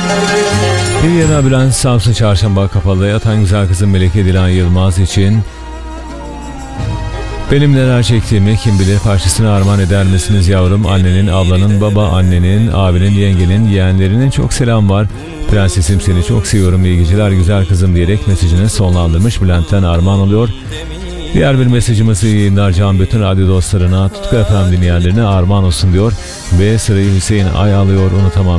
Bir yana Bülent Samsun Çarşamba Kapalı yatan güzel kızım Melike Dilan Yılmaz için benim neler çektiğimi kim bilir parçasını armağan eder misiniz yavrum? Annenin, ablanın, baba annenin, abinin, yengenin, yeğenlerinin çok selam var. Prensesim seni çok seviyorum, iyi geceler güzel kızım diyerek mesajını sonlandırmış. Bülent'ten armağan oluyor. Diğer bir mesajımızı yayınlar bütün radyo dostlarına, Tutku FM dinleyenlerine armağan olsun diyor. Ve sırayı Hüseyin Ay alıyor, unutamam.